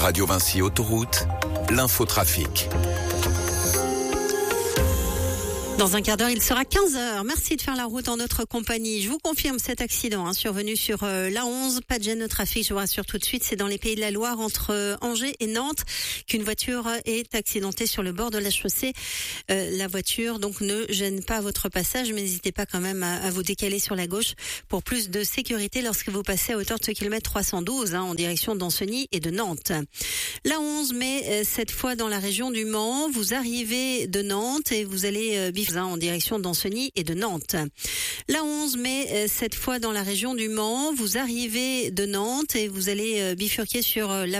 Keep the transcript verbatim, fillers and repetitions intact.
Radio Vinci Autoroute, l'infotrafic. Dans un quart d'heure, il sera quinze heures. Merci de faire la route en notre compagnie. Je vous confirme cet accident hein, survenu sur euh, l'A onze. Pas de gêne de trafic, je vous rassure tout de suite. C'est dans les Pays de la Loire, entre euh, Angers et Nantes, qu'une voiture est accidentée sur le bord de la chaussée. Euh, la voiture donc ne gêne pas votre passage, mais n'hésitez pas quand même à, à vous décaler sur la gauche pour plus de sécurité lorsque vous passez à hauteur de ce kilomètre trois cent douze hein, en direction d'Ancenis et de Nantes. L'A onze, mais euh, cette fois dans la région du Mans. Vous arrivez de Nantes et vous allez euh, en direction d'Ancenis et de Nantes. L'A onze, mais cette fois dans la région du Mans, vous arrivez de Nantes et vous allez bifurquer sur la